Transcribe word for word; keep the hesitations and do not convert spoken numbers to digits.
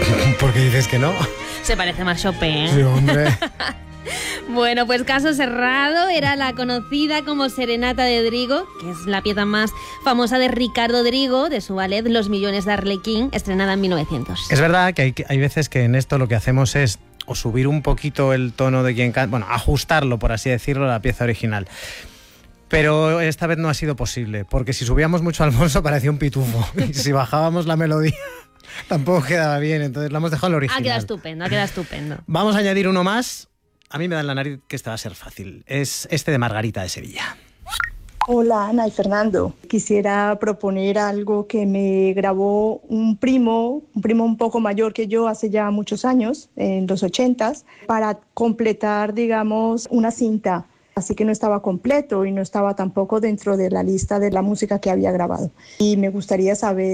¿Por qué dices que no? Se parece más Chopin. Sí, hombre. Bueno, pues caso cerrado. Era la conocida como Serenata de Drigo, que es la pieza más famosa de Ricardo Drigo, de su ballet Los millones de Arlequín, estrenada en mil novecientos. Es verdad que hay, hay veces que en esto lo que hacemos es o subir un poquito el tono de quien canta, bueno, ajustarlo, por así decirlo, a la pieza original. Pero esta vez no ha sido posible, porque si subíamos mucho Alfonso parecía un pitufo, y si bajábamos la melodía tampoco quedaba bien, entonces la hemos dejado en la original. Ha quedado estupendo, ha quedado estupendo. Vamos a añadir uno más. A mí me da en la nariz que este va a ser fácil. Es este de Margarita de Sevilla. Hola Ana y Fernando. Quisiera proponer algo que me grabó un primo, un primo un poco mayor que yo hace ya muchos años, en los ochentas, para completar, digamos, una cinta. Así que no estaba completo y no estaba tampoco dentro de la lista de la música que había grabado. Y me gustaría saber